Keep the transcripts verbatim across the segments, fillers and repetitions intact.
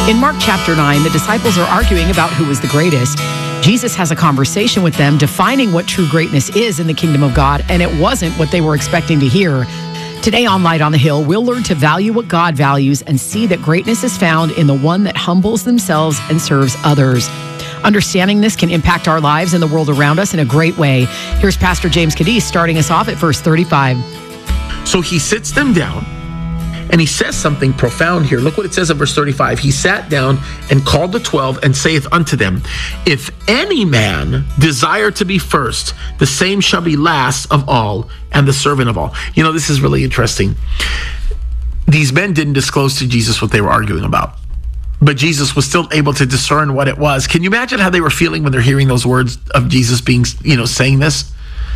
In Mark chapter nine, the disciples are arguing about who is the greatest. Jesus has a conversation with them defining what true greatness is in the kingdom of God, and it wasn't what they were expecting to hear. Today on Light on the Hill, we'll learn to value what God values and see that greatness is found in the one that humbles themselves and serves others. Understanding this can impact our lives and the world around us in a great way. Here's Pastor James Cadiz starting us off at verse thirty-five. So he sits them down and he says something profound here. Look what it says in verse thirty-five. He sat down and called the twelve and saith unto them, if any man desire to be first, the same shall be last of all and the servant of all. You know, this is really interesting. These men didn't disclose to Jesus what they were arguing about, but Jesus was still able to discern what it was. Can you imagine how they were feeling when they're hearing those words of Jesus being, you know, saying this?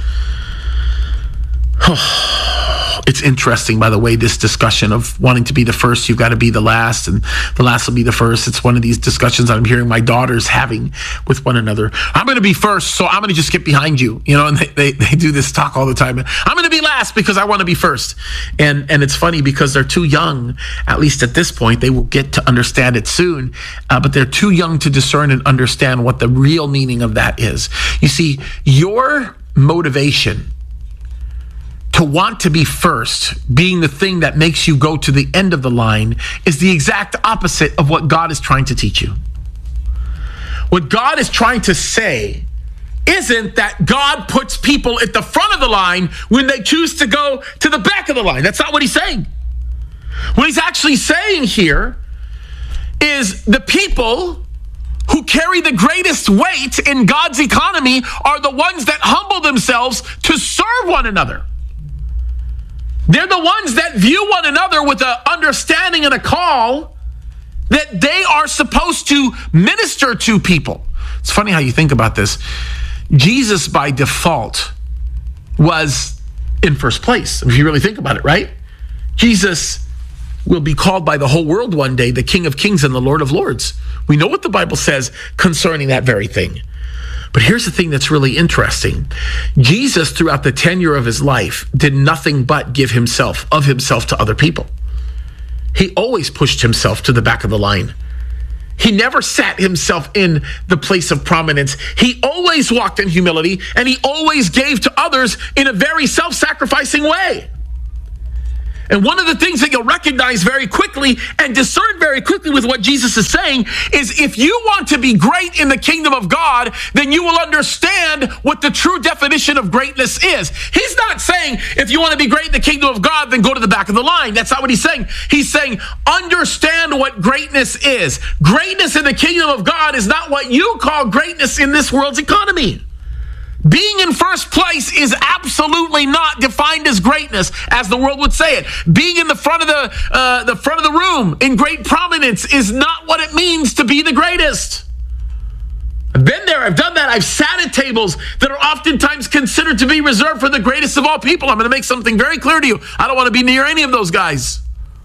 It's interesting, by the way, this discussion of wanting to be the first, you've got to be the last, and the last will be the first. It's one of these discussions that I'm hearing my daughters having with one another. I'm going to be first, so I'm going to just get behind you. You know, and they, they, they do this talk all the time. I'm going to be last because I want to be first. And, and it's funny because they're too young, at least at this point. They will get to understand it soon, uh, but they're too young to discern and understand what the real meaning of that is. You see, your motivation to want to be first, being the thing that makes you go to the end of the line, is the exact opposite of what God is trying to teach you. What God is trying to say isn't that God puts people at the front of the line when they choose to go to the back of the line. That's not what he's saying. What he's actually saying here is the people who carry the greatest weight in God's economy are the ones that humble themselves to serve one another. They're the ones that view one another with an understanding and a call that they are supposed to minister to people. It's funny how you think about this. Jesus, by default, was in first place, if you really think about it, right? Jesus will be called by the whole world one day the King of Kings and the Lord of Lords. We know what the Bible says concerning that very thing. But here's the thing that's really interesting. Jesus, throughout the tenure of his life, did nothing but give himself, of himself, to other people. He always pushed himself to the back of the line. He never sat himself in the place of prominence. He always walked in humility, and he always gave to others in a very self-sacrificing way. And one of the things that you'll recognize very quickly and discern very quickly with what Jesus is saying is if you want to be great in the kingdom of God, then you will understand what the true definition of greatness is. He's not saying if you want to be great in the kingdom of God, then go to the back of the line. That's not what he's saying. He's saying understand what greatness is. Greatness in the kingdom of God is not what you call greatness in this world's economy. Being in first place is absolutely not defined as greatness, as the world would say it. Being in the front of the uh, the front of the room in great prominence is not what it means to be the greatest. I've been there. I've done that. I've sat at tables that are oftentimes considered to be reserved for the greatest of all people. I'm going to make something very clear to you. I don't want to be near any of those guys.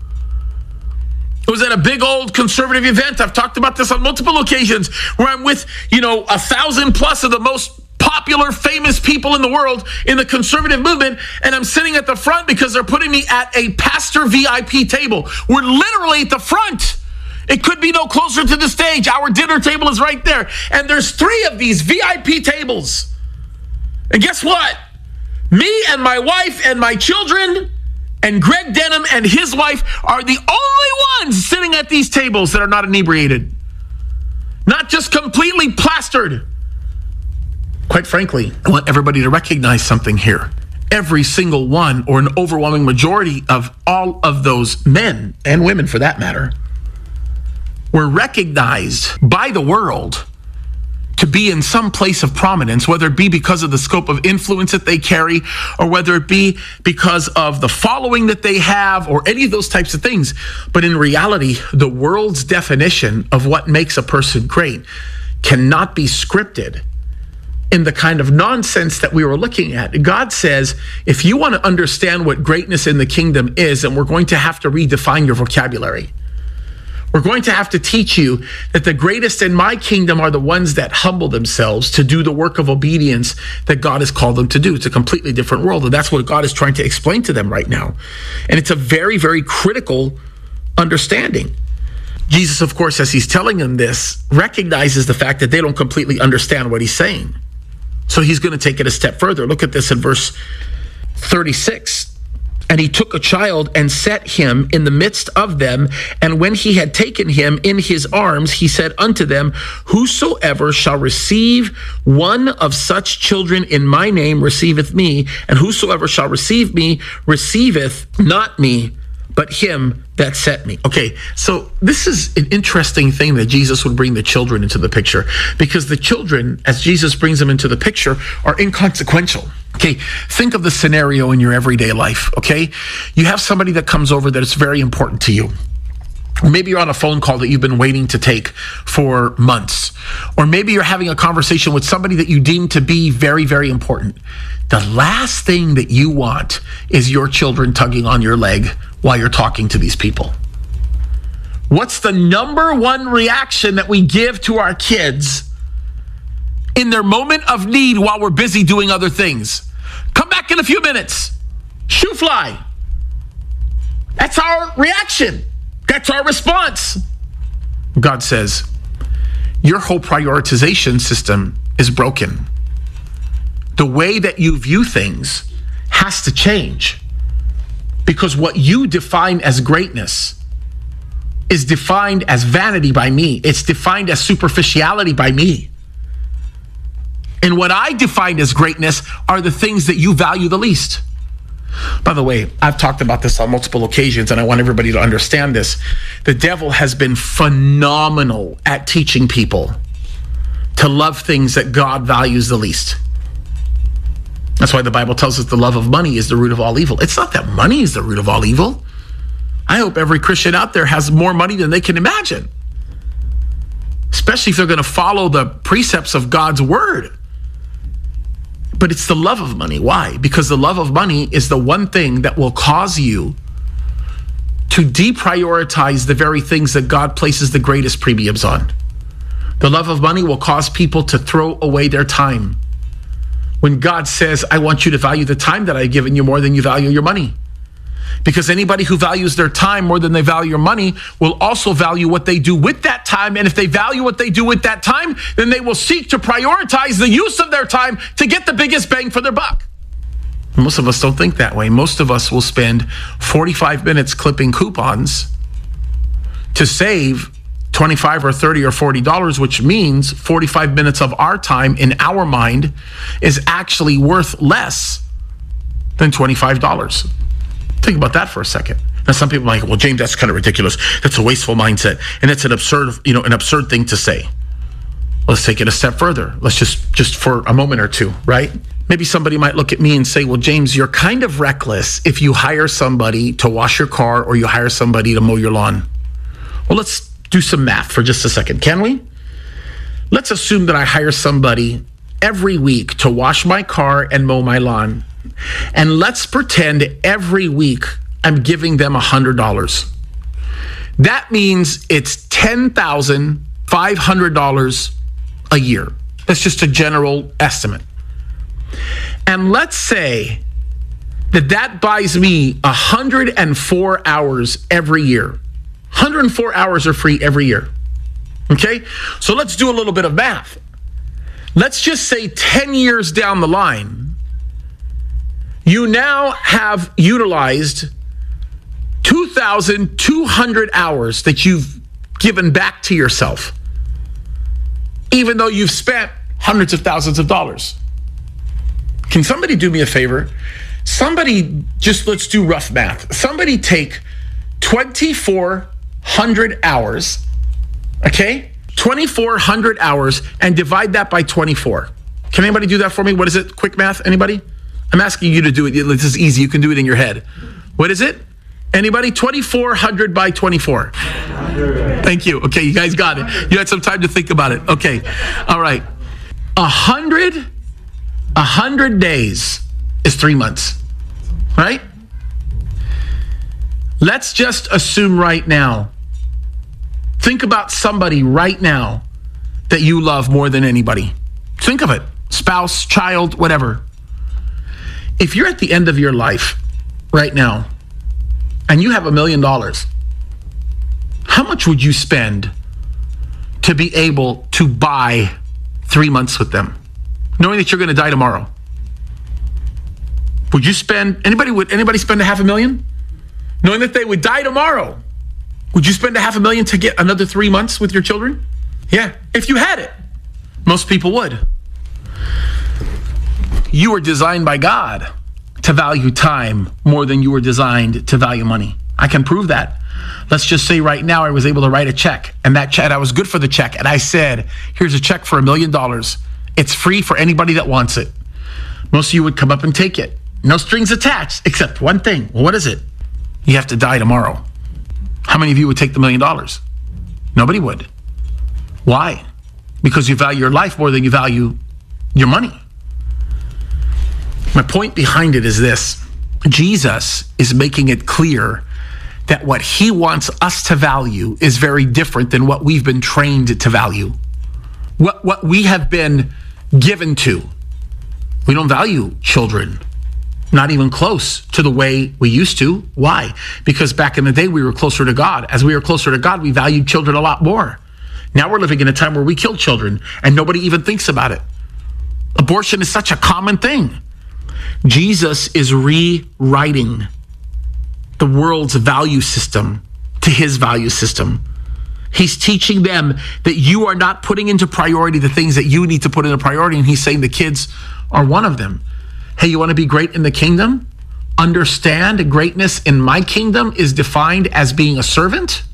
I was at a big old conservative event. I've talked about this on multiple occasions where I'm with, you know, a thousand plus of the most popular, famous people in the world in the conservative movement, and I'm sitting at the front because they're putting me at a pastor V I P table. We're literally at the front. It could be no closer to the stage. Our dinner table is right there. And there's three of these V I P tables. And guess what? Me and my wife and my children and Greg Denham and his wife are the only ones sitting at these tables that are not inebriated. Not just completely plastered. Quite frankly, I want everybody to recognize something here. Every single one, or an overwhelming majority of all of those men and women for that matter, were recognized by the world to be in some place of prominence, whether it be because of the scope of influence that they carry, or whether it be because of the following that they have, or any of those types of things. But in reality, the world's definition of what makes a person great cannot be scripted in the kind of nonsense that we were looking at. God says, if you want to understand what greatness in the kingdom is, then we're going to have to redefine your vocabulary. We're going to have to teach you that the greatest in my kingdom are the ones that humble themselves to do the work of obedience that God has called them to do. It's a completely different world, and that's what God is trying to explain to them right now. And it's a very, very critical understanding. Jesus, of course, as he's telling them this, recognizes the fact that they don't completely understand what he's saying. So he's going to take it a step further. Look at this in verse thirty-six. And he took a child and set him in the midst of them. And when he had taken him in his arms, he said unto them, whosoever shall receive one of such children in my name receiveth me, and whosoever shall receive me receiveth not me, but him that sent me. Okay, so this is an interesting thing that Jesus would bring the children into the picture, because the children, as Jesus brings them into the picture, are inconsequential. Okay, think of the scenario in your everyday life, okay? You have somebody that comes over that is very important to you. Or maybe you're on a phone call that you've been waiting to take for months. Or maybe you're having a conversation with somebody that you deem to be very, very important. The last thing that you want is your children tugging on your leg while you're talking to these people. What's the number one reaction that we give to our kids in their moment of need while we're busy doing other things? Come back in a few minutes. Shoe fly. That's our reaction. That's our response. God says, your whole prioritization system is broken. The way that you view things has to change, because what you define as greatness is defined as vanity by me. It's defined as superficiality by me. And what I define as greatness are the things that you value the least. By the way, I've talked about this on multiple occasions, and I want everybody to understand this. The devil has been phenomenal at teaching people to love things that God values the least. That's why the Bible tells us the love of money is the root of all evil. It's not that money is the root of all evil. I hope every Christian out there has more money than they can imagine, especially if they're going to follow the precepts of God's word. But it's the love of money. Why? Because the love of money is the one thing that will cause you to deprioritize the very things that God places the greatest premiums on. The love of money will cause people to throw away their time, when God says, I want you to value the time that I've given you more than you value your money. Because anybody who values their time more than they value your money will also value what they do with that time. And if they value what they do with that time, then they will seek to prioritize the use of their time to get the biggest bang for their buck. Most of us don't think that way. Most of us will spend forty-five minutes clipping coupons to save twenty-five or thirty or forty dollars, which means forty-five minutes of our time in our mind is actually worth less than twenty-five dollars. Think about that for a second. Now, some people are like, well, James, that's kind of ridiculous. That's a wasteful mindset. And it's an absurd, you know, an absurd thing to say. Let's take it a step further. Let's just, just for a moment or two, right? Maybe somebody might look at me and say, well, James, you're kind of reckless if you hire somebody to wash your car or you hire somebody to mow your lawn. Well, let's do some math for just a second, can we? Let's assume that I hire somebody every week to wash my car and mow my lawn. And let's pretend every week I'm giving them one hundred dollars. That means it's ten thousand five hundred dollars a year. That's just a general estimate. And let's say that that buys me one hundred four hours every year. one hundred four hours are free every year. Okay? So let's do a little bit of math. Let's just say ten years down the line, you now have utilized two thousand two hundred hours that you've given back to yourself, even though you've spent hundreds of thousands of dollars. Can somebody do me a favor? Somebody, just let's do rough math. Somebody take twenty-four hundred hours, okay? twenty-four hundred hours and divide that by twenty-four. Can anybody do that for me? What is it? Quick math, anybody? I'm asking you to do it. This is easy. You can do it in your head. What is it? Anybody? twenty-four hundred by twenty-four. Thank you. Okay, you guys got it. You had some time to think about it. Okay. All right. A hundred, a hundred days is three months, right? Let's just assume right now. Think about somebody right now that you love more than anybody. Think of it. Spouse, child, whatever. If you're at the end of your life right now and you have a million dollars, How much would you spend to be able to buy three months with them, knowing that you're going to die tomorrow? Would you spend, anybody, would anybody spend a half a million? Knowing that they would die tomorrow, would you spend a half a million to get another three months with your children? Yeah, if you had it. Most people would. You were designed by God to value time more than you were designed to value money. I can prove that. Let's just say right now I was able to write a check, and that check, I was good for the check, and I said, here's a check for a million dollars. It's free for anybody that wants it. Most of you would come up and take it. No strings attached, except one thing. Well, what is it? You have to die tomorrow. How many of you would take the million dollars? Nobody would. Why? Because you value your life more than you value your money. My point behind it is this. Jesus is making it clear that what he wants us to value is very different than what we've been trained to value. What, what we have been given to. We don't value children, not even close to the way we used to. Why? Because back in the day, we were closer to God. As we were closer to God, we valued children a lot more. Now we're living in a time where we kill children and nobody even thinks about it. Abortion is such a common thing. Jesus is rewriting the world's value system to his value system. He's teaching them that you are not putting into priority the things that you need to put into priority. And he's saying the kids are one of them. Hey, you want to be great in the kingdom? Understand greatness in my kingdom is defined as being a servant.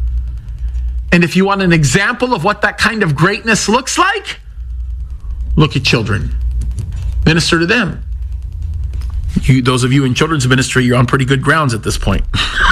And if you want an example of what that kind of greatness looks like, look at children. Minister to them. You, those of you in children's ministry, you're on pretty good grounds at this point.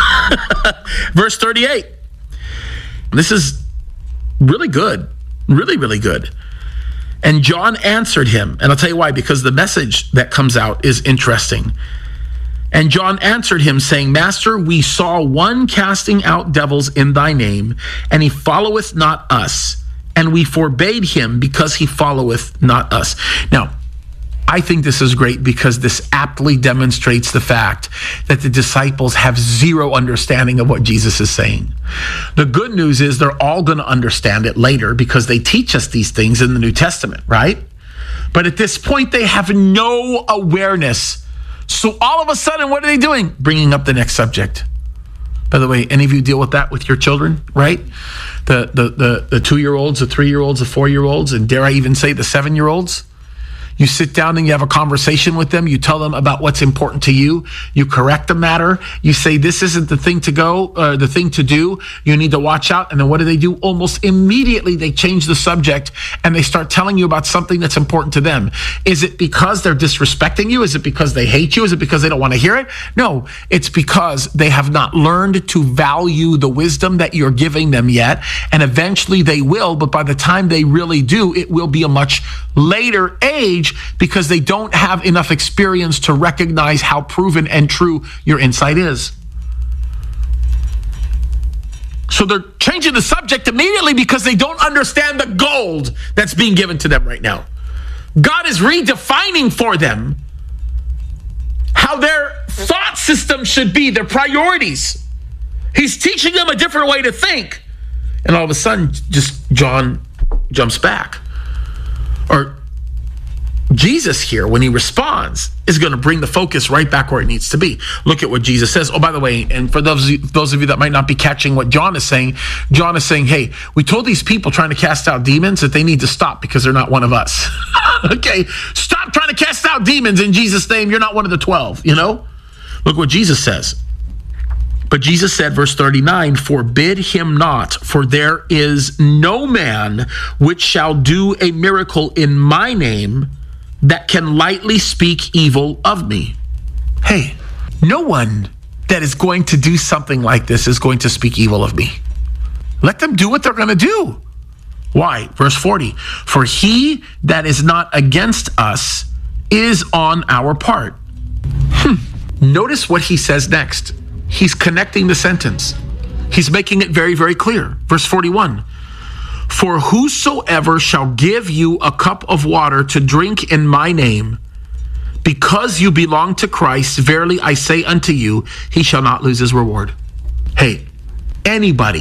Verse thirty-eight. This is really good. Really, really good. And John answered him. And I'll tell you why, because the message that comes out is interesting. And John answered him, saying, Master, we saw one casting out devils in thy name, and he followeth not us. And we forbade him because he followeth not us. Now, I think this is great because this aptly demonstrates the fact that the disciples have zero understanding of what Jesus is saying. The good news is they're all going to understand it later because they teach us these things in the New Testament, right? But at this point, they have no awareness. So all of a sudden, what are they doing? Bringing up the next subject. By the way, any of you deal with that with your children, right? The, the, the, the two-year-olds, the three-year-olds, the four-year-olds, and dare I even say the seven-year-olds? You sit down and you have a conversation with them. You tell them about what's important to you. You correct the matter. You say, this isn't the thing to go, uh, the thing to do. You need to watch out. And then what do they do? Almost immediately, they change the subject and they start telling you about something that's important to them. Is it because they're disrespecting you? Is it because they hate you? Is it because they don't want to hear it? No, it's because they have not learned to value the wisdom that you're giving them yet. And eventually they will. But by the time they really do, it will be a much later age, because they don't have enough experience to recognize how proven and true your insight is. So they're changing the subject immediately because they don't understand the gold that's being given to them right now. God is redefining for them how their thought system should be, their priorities. He's teaching them a different way to think. And all of a sudden, just John jumps back. Or Jesus here, when he responds, is going to bring the focus right back where it needs to be. Look at what Jesus says. Oh, by the way, and for those of you, those of you that might not be catching what John is saying, John is saying, hey, we told these people trying to cast out demons that they need to stop because they're not one of us. Okay, stop trying to cast out demons in Jesus' name. You're not one of the twelve, you know? Look what Jesus says. But Jesus said, verse thirty-nine, forbid him not, for there is no man which shall do a miracle in my name that can lightly speak evil of me. Hey, no one that is going to do something like this is going to speak evil of me. Let them do what they're going to do. Why? Verse forty, for he that is not against us is on our part. Hmm. Notice what he says next. He's connecting the sentence. He's making it very, very clear. Verse forty-one. For whosoever shall give you a cup of water to drink in my name, because you belong to Christ, verily I say unto you, he shall not lose his reward. Hey, anybody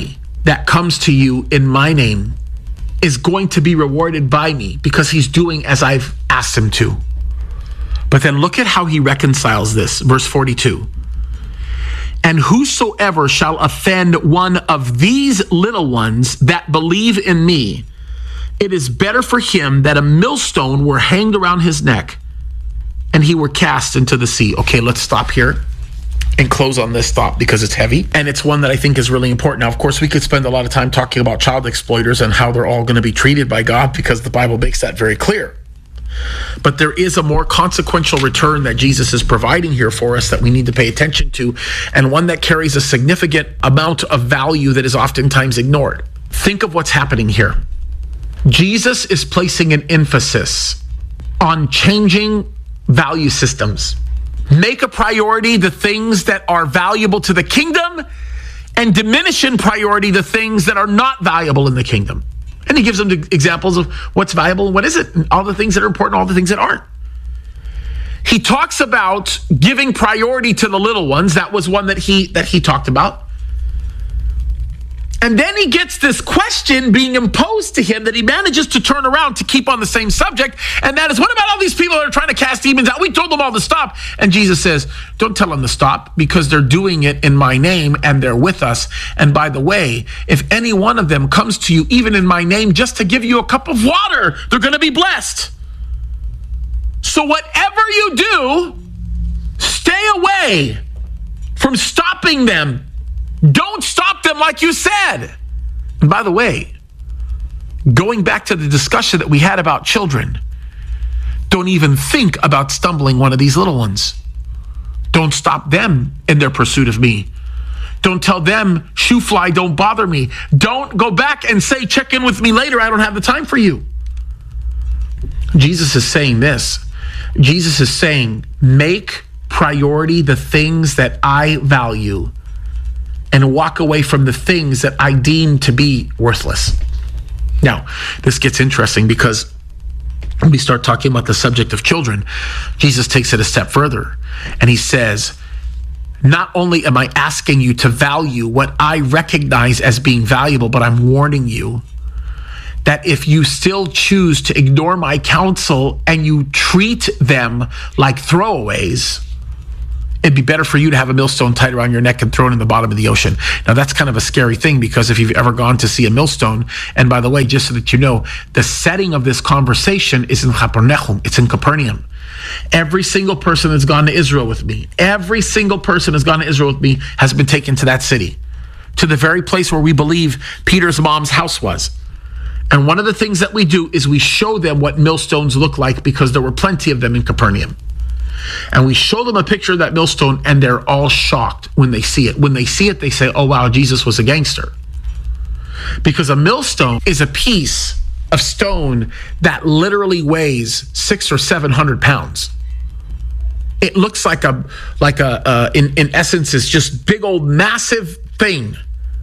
that comes to you in my name is going to be rewarded by me because he's doing as I've asked him to. But then look at how he reconciles this. Verse forty-two. And whosoever shall offend one of these little ones that believe in me, it is better for him that a millstone were hanged around his neck and he were cast into the sea. Okay, let's stop here and close on this thought because it's heavy. And it's one that I think is really important. Now, of course, we could spend a lot of time talking about child exploiters and how they're all going to be treated by God because the Bible makes that very clear. But there is a more consequential return that Jesus is providing here for us that we need to pay attention to, and one that carries a significant amount of value that is oftentimes ignored. Think of what's happening here. Jesus is placing an emphasis on changing value systems. Make a priority the things that are valuable to the kingdom and diminish in priority the things that are not valuable in the kingdom. And he gives them examples of what's valuable and what isn't, and all the things that are important, all the things that aren't. He talks about giving priority to the little ones. That was one that he that he talked about. And then he gets this question being imposed to him that he manages to turn around to keep on the same subject. And that is, what about all these people that are trying to cast demons out? We told them all to stop. And Jesus says, don't tell them to stop because they're doing it in my name and they're with us. And by the way, if any one of them comes to you, even in my name, just to give you a cup of water, they're going to be blessed. So whatever you do, stay away from stopping them. Don't stop them like you said. And by the way, going back to the discussion that we had about children, don't even think about stumbling one of these little ones. Don't stop them in their pursuit of me. Don't tell them, shoo fly, don't bother me. Don't go back and say, check in with me later. I don't have the time for you. Jesus is saying this. Jesus is saying, make priority the things that I value and walk away from the things that I deem to be worthless. Now, this gets interesting because when we start talking about the subject of children, Jesus takes it a step further and he says, not only am I asking you to value what I recognize as being valuable, but I'm warning you that if you still choose to ignore my counsel and you treat them like throwaways, it'd be better for you to have a millstone tied around your neck and thrown in the bottom of the ocean. Now, that's kind of a scary thing because if you've ever gone to see a millstone, and by the way, just so that you know, the setting of this conversation is in Capernaum. It's in Capernaum. Every single person that's gone to Israel with me, every single person that's gone to Israel with me has been taken to that city, to the very place where we believe Peter's mom's house was. And one of the things that we do is we show them what millstones look like because there were plenty of them in Capernaum. And we show them a picture of that millstone and they're all shocked when they see it. When they see it, they say, oh, wow, Jesus was a gangster. Because a millstone is a piece of stone that literally weighs six or seven hundred pounds. It looks like a, like a, uh, in, in essence, it's just big old massive thing.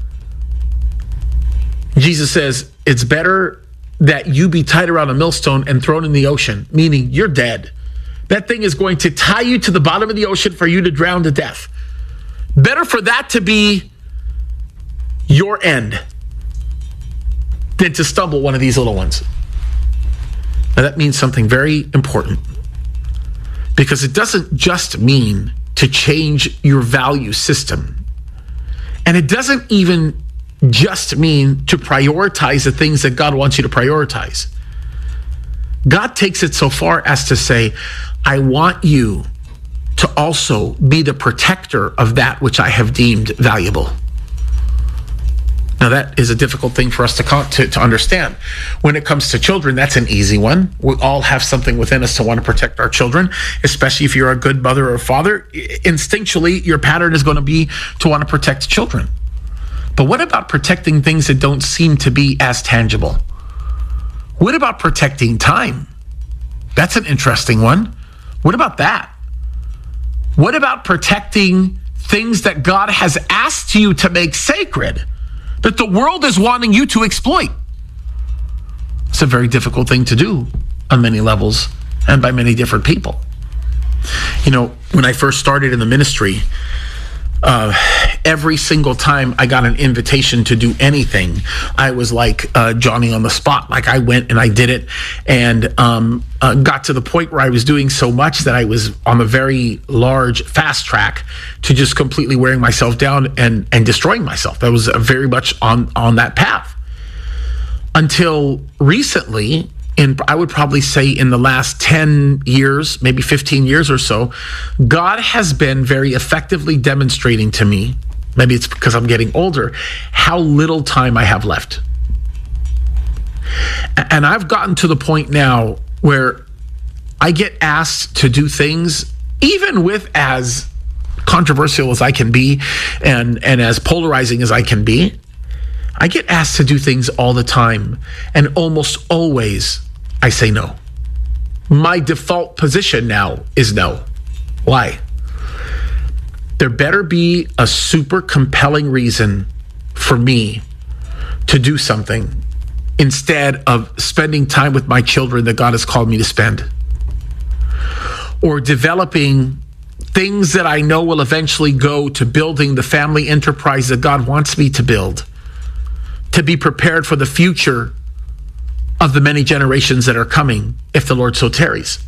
Jesus says, it's better that you be tied around a millstone and thrown in the ocean, meaning you're dead. That thing is going to tie you to the bottom of the ocean for you to drown to death. Better for that to be your end than to stumble one of these little ones. Now that means something very important because it doesn't just mean to change your value system. And it doesn't even just mean to prioritize the things that God wants you to prioritize. God takes it so far as to say, I want you to also be the protector of that which I have deemed valuable. Now, that is a difficult thing for us to, to, to understand. When it comes to children, that's an easy one. We all have something within us to want to protect our children, especially if you're a good mother or father. Instinctually, your pattern is going to be to want to protect children. But what about protecting things that don't seem to be as tangible? What about protecting time? That's an interesting one. What about that? What about protecting things that God has asked you to make sacred, that the world is wanting you to exploit? It's a very difficult thing to do on many levels and by many different people. You know, when I first started in the ministry, Uh, every single time I got an invitation to do anything, I was like uh, Johnny on the spot. Like I went and I did it, and um, uh, got to the point where I was doing so much that I was on a very large fast track to just completely wearing myself down and and destroying myself. I was uh, very much on on that path until recently. In, I would probably say in the last ten years, maybe fifteen years or so, God has been very effectively demonstrating to me, maybe it's because I'm getting older, how little time I have left. And I've gotten to the point now where I get asked to do things, even with as controversial as I can be and, and as polarizing as I can be. I get asked to do things all the time, and almost always I say no. My default position now is no. Why? There better be a super compelling reason for me to do something instead of spending time with my children that God has called me to spend, or developing things that I know will eventually go to building the family enterprise that God wants me to build, to be prepared for the future of the many generations that are coming if the Lord so tarries.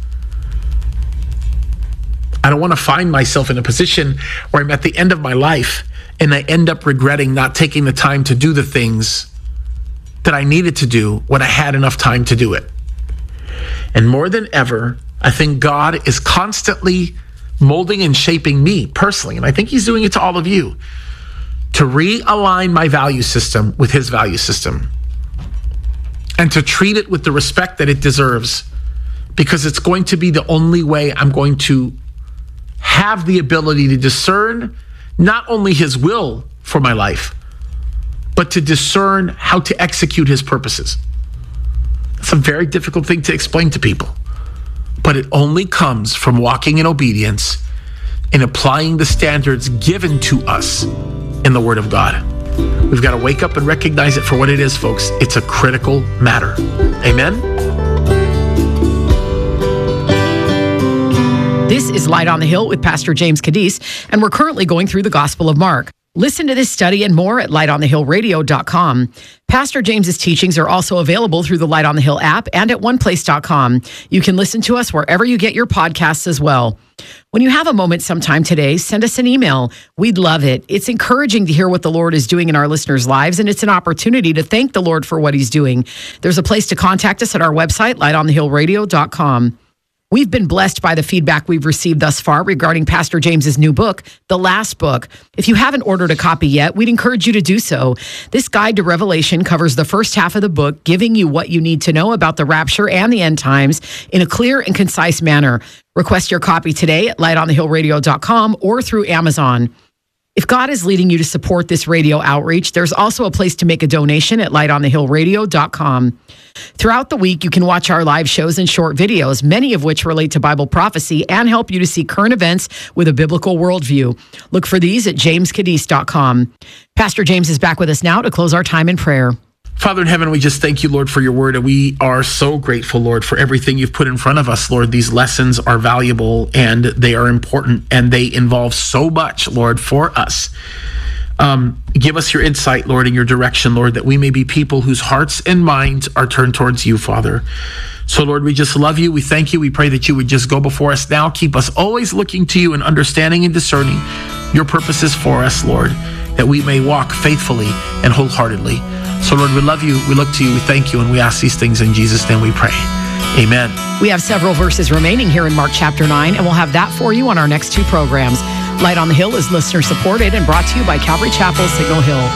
I don't want to find myself in a position where I'm at the end of my life and I end up regretting not taking the time to do the things that I needed to do when I had enough time to do it. And more than ever, I think God is constantly molding and shaping me personally, and I think he's doing it to all of you, to realign my value system with his value system and to treat it with the respect that it deserves, because it's going to be the only way I'm going to have the ability to discern not only his will for my life, but to discern how to execute his purposes. It's a very difficult thing to explain to people, but it only comes from walking in obedience and applying the standards given to us in the Word of God. We've got to wake up and recognize it for what it is, folks. It's a critical matter. Amen? This is Light on the Hill with Pastor James Cadiz, and we're currently going through the Gospel of Mark. Listen to this study and more at light on the hill radio dot com. Pastor James's teachings are also available through the Light on the Hill app and at one place dot com. You can listen to us wherever you get your podcasts as well. When you have a moment sometime today, send us an email. We'd love it. It's encouraging to hear what the Lord is doing in our listeners' lives, and it's an opportunity to thank the Lord for what he's doing. There's a place to contact us at our website, light on the hill radio dot com. We've been blessed by the feedback we've received thus far regarding Pastor James's new book, The Last Book. If you haven't ordered a copy yet, we'd encourage you to do so. This guide to Revelation covers the first half of the book, giving you what you need to know about the rapture and the end times in a clear and concise manner. Request your copy today at light on the hill radio dot com or through Amazon. If God is leading you to support this radio outreach, there's also a place to make a donation at light on the hill radio dot com. Throughout the week, you can watch our live shows and short videos, many of which relate to Bible prophecy and help you to see current events with a biblical worldview. Look for these at james cadiz dot com. Pastor James is back with us now to close our time in prayer. Father in heaven, we just thank you, Lord, for your word. And we are so grateful, Lord, for everything you've put in front of us, Lord. These lessons are valuable and they are important and they involve so much, Lord, for us. Um, give us your insight, Lord, and your direction, Lord, that we may be people whose hearts and minds are turned towards you, Father. So, Lord, we just love you. We thank you. We pray that you would just go before us now. Keep us always looking to you and understanding and discerning your purposes for us, Lord, that we may walk faithfully and wholeheartedly. So, Lord, we love you, we look to you, we thank you, and we ask these things in Jesus' name we pray. Amen. We have several verses remaining here in Mark chapter nine, and we'll have that for you on our next two programs. Light on the Hill is listener supported and brought to you by Calvary Chapel, Signal Hill.